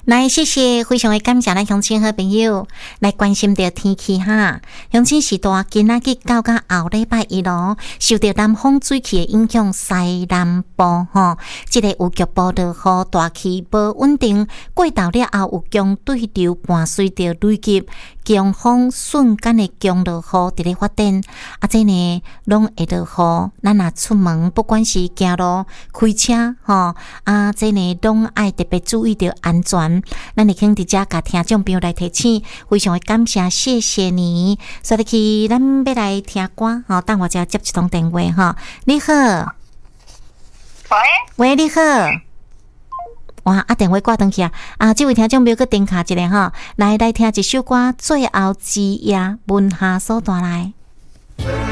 来，谢谢，非常的感谢咱乡亲好朋友来关心着天气哈。乡亲时代今仔日到后礼拜一咯，受到南方水汽的影响，西南部吼，这个有局部的雨大气无稳定，过头了后有强对流伴随着累积强风瞬间的强落雨伫咧发展，这呢拢会落雨。咱若出门，不管是行路、开车吼，这呢拢爱特别注意着安全。咱会肯伫遮甲听众朋友来提醒，非常的感谢，谢谢你。所以去咱要来听歌吼，等我只接一通电话吼。你好，喂，你好。哇！电话挂断去啊！这位听众朋友去点卡一下吼，来听一首歌，最后之夜，文下所带来。